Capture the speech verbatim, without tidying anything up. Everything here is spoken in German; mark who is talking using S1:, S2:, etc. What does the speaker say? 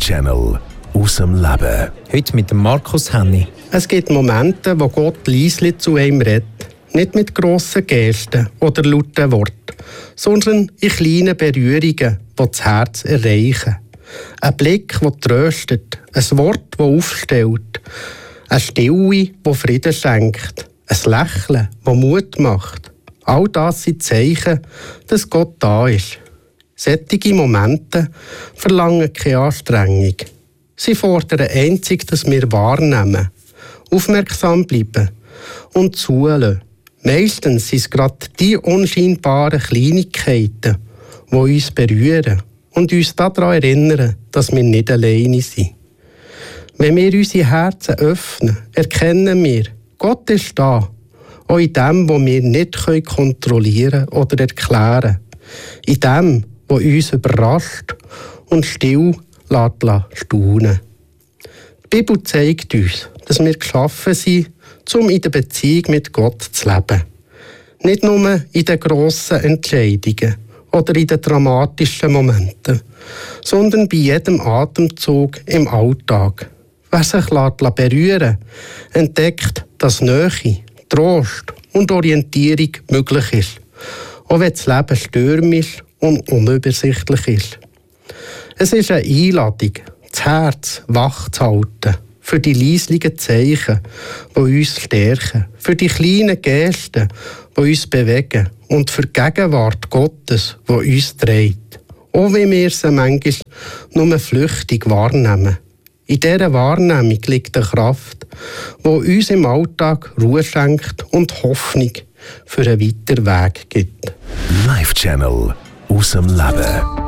S1: Live-Channel aus dem Leben.
S2: Heute mit dem Markus Henny.
S3: Es gibt Momente, wo Gott leislich zu einem redet. Nicht mit grossen Gesten oder lauten Worten, sondern in kleinen Berührungen, die das Herz erreichen. Ein Blick, der tröstet, ein Wort, das aufstellt, eine Stille, die Frieden schenkt, ein Lächeln, das Mut macht. All das sind Zeichen, dass Gott da ist. Solche Momente verlangen keine Anstrengung. Sie fordern einzig, dass wir wahrnehmen, aufmerksam bleiben und zuhören. Meistens sind es gerade die unscheinbaren Kleinigkeiten, die uns berühren und uns daran erinnern, dass wir nicht alleine sind. Wenn wir unsere Herzen öffnen, erkennen wir, Gott ist da, auch in dem, was wir nicht kontrollieren oder erklären, in dem, was uns überrascht und still lässt staunen. Die Bibel zeigt uns, dass wir geschaffen sind, um in der Beziehung mit Gott zu leben. Nicht nur in den grossen Entscheidungen oder in den dramatischen Momenten, sondern bei jedem Atemzug im Alltag. Wer sich berühren lässt, entdeckt, dass Nähe, Trost und Orientierung möglich ist, auch wenn das Leben stürmisch und unübersichtlich ist. Es ist eine Einladung, das Herz wach zu halten, für die leislichen Zeichen, die uns stärken, für die kleinen Gesten, die uns bewegen und für die Gegenwart Gottes, die uns trägt. Auch wenn wir sie manchmal nur flüchtig wahrnehmen. In dieser Wahrnehmung liegt eine Kraft, die uns im Alltag Ruhe schenkt und Hoffnung für einen weiteren Weg gibt.
S1: Live-Channel aus dem Leben.